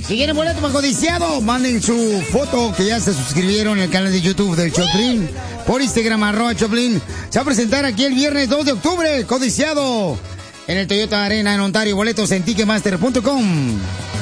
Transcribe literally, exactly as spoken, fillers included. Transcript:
Si quieren boleto más codiciado, manden su foto que ya se suscribieron en el canal de YouTube del Choplin. Por Instagram, arroba Choplin. Se va a presentar aquí el viernes dos de octubre, codiciado, en el Toyota Arena en Ontario. Boletos en ticketmaster punto com.